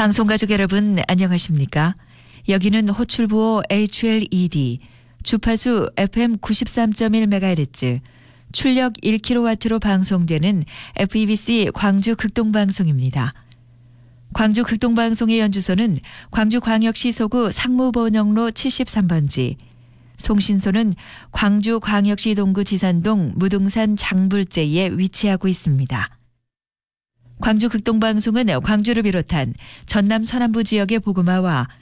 방송가족 여러분 안녕하십니까? 여기는 호출부호 HLED, 주파수 FM 93.1MHz, 출력 1kW로 방송되는 FEBC 광주 극동방송입니다. 광주 극동방송의 연주소는 광주광역시 서구 상무번영로 73번지, 송신소는 광주광역시 동구 지산동 무등산 장불재에 위치하고 있습니다. 광주 극동방송은 광주를 비롯한 전남 서남부 지역의 복음화와